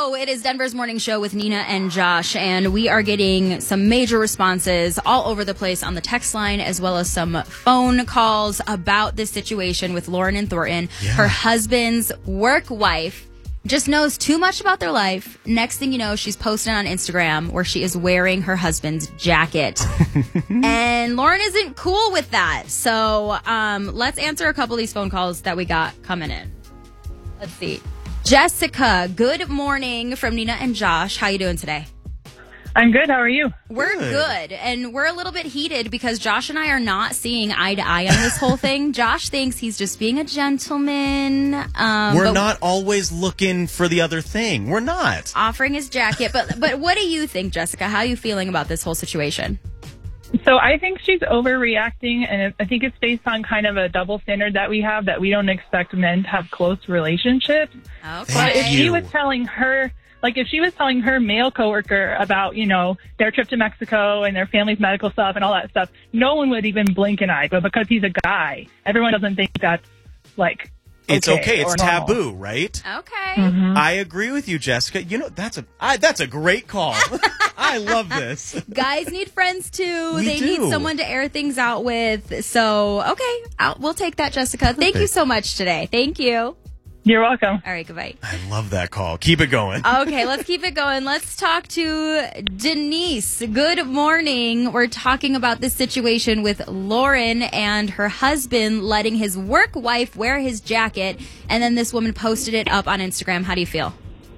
Hello, it is Denver's Morning Show with Nina and Josh, and we are getting some major responses all over the place on the text line, as well as some phone calls about this situation with Lauren and Thornton. Yeah. Her husband's work wife just knows too much about their life. Next thing you know, she's posting on Instagram where she is wearing her husband's jacket. And Lauren isn't cool with that. So let's answer a couple of these phone calls that we got coming in. Let's see. Jessica, good morning from Nina and Josh. How you doing today? I'm good. How are you? We're good. And we're a little bit heated because Josh and I are not seeing eye to eye on this whole thing. Josh thinks he's just being a gentleman. We're not always looking for the other thing. We're not. Offering his jacket. But what do you think, Jessica? How are you feeling about this whole situation? So I think she's overreacting, and I think it's based on kind of a double standard that we have, that we don't expect men to have close relationships. Okay. But if she was telling her, if she was telling her male coworker about, their trip to Mexico and their family's medical stuff and all that stuff, no one would even blink an eye. But because he's a guy, everyone doesn't think that's it's okay. It's normal. taboo, right? Okay. Mm-hmm. I agree with you, Jessica. That's a great call. I love this. Guys need friends too. We They do. need someone to air things out with. So, okay, we'll take that, Jessica. Thank you so much today. Thank you. You're welcome. All right, goodbye. I love that call. Keep it going. Okay, let's keep it going. Let's talk to Denise. Good morning. We're talking about this situation with Lauren and her husband letting his work wife wear his jacket, and then this woman posted it up on Instagram. How do you feel?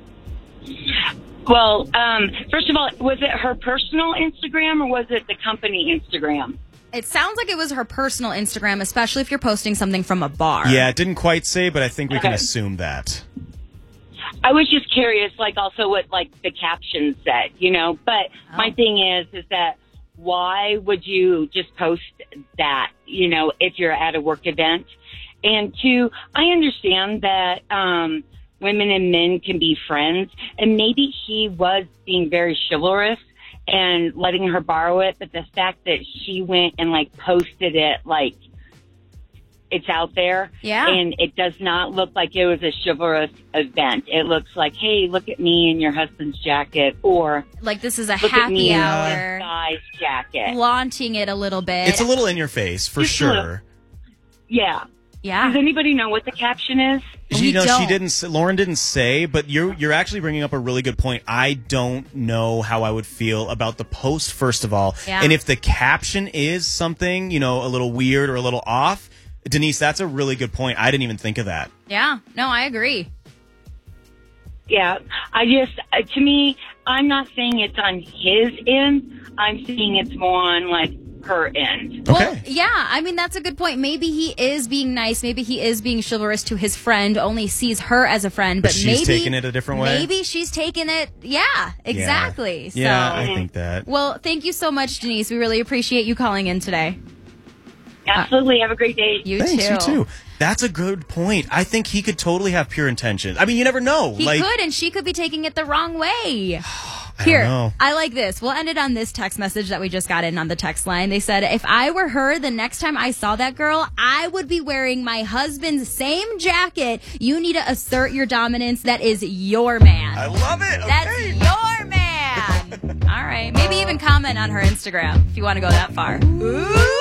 Well, first of all, was it her personal Instagram or was it the company Instagram? It sounds like it was her personal Instagram, especially if you're posting something from a bar. Yeah, it didn't quite say, but I think we can assume that. I was just curious, also what, the caption said, But my thing is that why would you just post that, if you're at a work event? And two, I understand that women and men can be friends, and maybe he was being very chivalrous and letting her borrow it, but the fact that she went and posted it it's out there, and it does not look like it was a chivalrous event. It looks like, hey, look at me in your husband's jacket, or this is a look at me happy in hour, this guy's jacket. launching it a little bit. It's a little in your face, for Just a sure. little. Yeah. Yeah. Does anybody know what the caption is? She don't. didn't say, Lauren didn't say, but you're actually bringing up a really good point. I don't know how I would feel about the post, first of all. Yeah. And if the caption is something, a little weird or a little off, Denise, that's a really good point. I didn't even think of that. Yeah. No, I agree. Yeah. To me, I'm not saying it's on his end. I'm saying it's more on, her end. Okay. Well, yeah, I mean, that's a good point. Maybe he is being nice. Maybe he is being chivalrous to his friend, only sees her as a friend. But she's maybe taking it a different way? Maybe she's taking it. Yeah, exactly. Yeah, So, I think that. well, thank you so much, Denise. We really appreciate you calling in today. Absolutely. Have a great day. Thanks, you too. That's a good point. I think he could totally have pure intentions. I mean, you never know. He could, and she could be taking it the wrong way. Here, I like this. We'll end it on this text message that we just got in on the text line. They said, if I were her, the next time I saw that girl, I would be wearing my husband's same jacket. You need to assert your dominance. That is your man. I love it. That's your man. All right. Maybe even comment on her Instagram if you want to go that far. Ooh.